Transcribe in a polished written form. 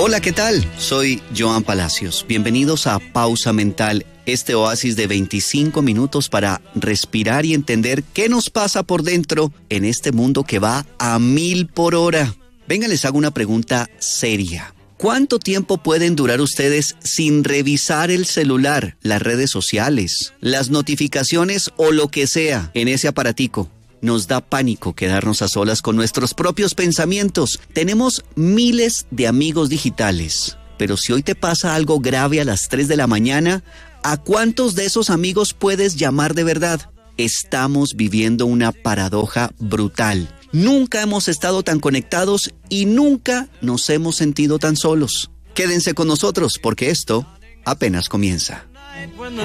Hola, ¿qué tal? Soy Joan Palacios. Bienvenidos a Pausa Mental, este oasis de 25 minutos para respirar y entender qué nos pasa por dentro en este mundo que va a 1000 por hora. Venga, les hago una pregunta seria. ¿Cuánto tiempo pueden durar ustedes sin revisar el celular, las redes sociales, las notificaciones o lo que sea en ese aparatico? Nos da pánico quedarnos a solas con nuestros propios pensamientos. Tenemos miles de amigos digitales. Pero si hoy te pasa algo grave a las 3 de la mañana, ¿a cuántos de esos amigos puedes llamar de verdad? Estamos viviendo una paradoja brutal. Nunca hemos estado tan conectados y nunca nos hemos sentido tan solos. Quédense con nosotros porque esto apenas comienza.